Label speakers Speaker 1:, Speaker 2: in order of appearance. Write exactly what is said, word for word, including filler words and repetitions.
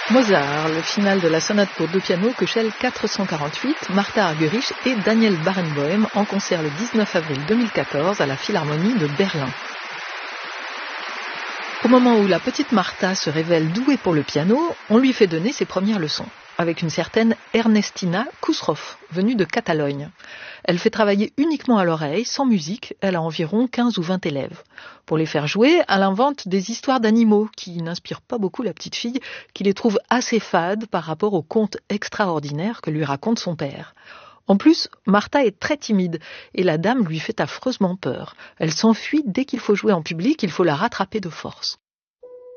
Speaker 1: Mozart, le final de la sonate pour deux pianos Köchel quatre cent quarante-huit, Martha Argerich et Daniel Barenboim en concert le dix-neuf avril deux mille quatorze à la Philharmonie de Berlin. Au moment où la petite Martha se révèle douée pour le piano, on lui fait donner ses premières leçons, avec une certaine Ernestina Kusroff, venue de Catalogne. Elle fait travailler uniquement à l'oreille, sans musique, elle a environ quinze ou vingt élèves. Pour les faire jouer, elle invente des histoires d'animaux qui n'inspirent pas beaucoup la petite fille, qui les trouve assez fades par rapport aux contes extraordinaires que lui raconte son père. En plus, Martha est très timide et la dame lui fait affreusement peur. Elle s'enfuit dès qu'il faut jouer en public, il faut la rattraper de force.